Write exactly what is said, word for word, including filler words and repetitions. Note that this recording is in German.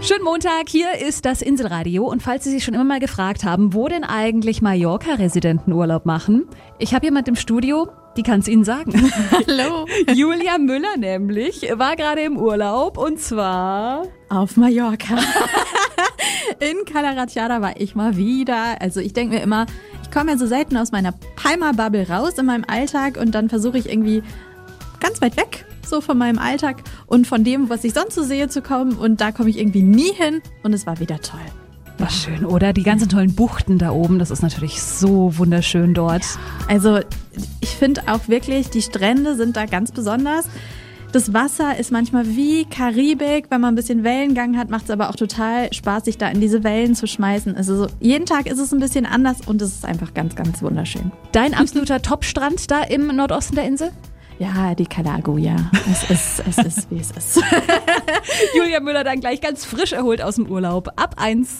Schönen Montag, hier ist das Inselradio und falls Sie sich schon immer mal gefragt haben, wo denn eigentlich Mallorca-Residenten Urlaub machen, ich habe jemand im Studio, die kann es Ihnen sagen. Hallo. Julia Müller nämlich war gerade im Urlaub und zwar auf Mallorca. In Cala Ratjada war ich mal wieder. Also ich denke mir immer, ich komme ja so selten aus meiner Palma-Bubble raus in meinem Alltag und dann versuche ich irgendwie ganz weit weg so von meinem Alltag und von dem, was ich sonst so sehe, zu kommen. Und da komme ich irgendwie nie hin und es war wieder toll. War schön, oder? Die ganzen tollen Buchten da oben, das ist natürlich so wunderschön dort. Ja, also ich finde auch wirklich, die Strände sind da ganz besonders. Das Wasser ist manchmal wie Karibik, wenn man ein bisschen Wellengang hat, macht es aber auch total Spaß, sich da in diese Wellen zu schmeißen. Also so, jeden Tag ist es ein bisschen anders und es ist einfach ganz, ganz wunderschön. Dein absoluter Top-Strand da im Nordosten der Insel? Ja, die Cala Agulla. Es ist, es ist, wie es ist. Julia Müller dann gleich ganz frisch erholt aus dem Urlaub. Ab eins.